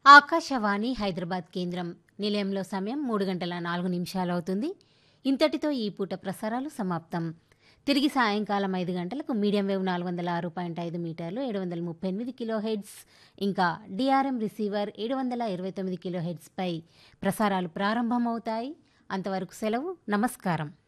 ఆకాశవాణి హైదరాబాద్ కేంద్రం. నిలయంలో సమయం 3 గంటల 4 నిమిషాలు అవుతుంది. ఇంతటితో ఈ పూట ప్రసారాలు సమాప్తం. తిరిగి సాయంకాలం 5 గంటలకు మీడియం వేవ్ 406.5 మీటర్లు 738 కిలోహెర్ట్జ్ ఇంకా డిఆర్ఎం రిసీవర్ 729 కిలోహెర్ట్జ్ పై ప్రసారాలు ప్రారంభమవుతాయి. అంతవరకు సెలవు. నమస్కారం.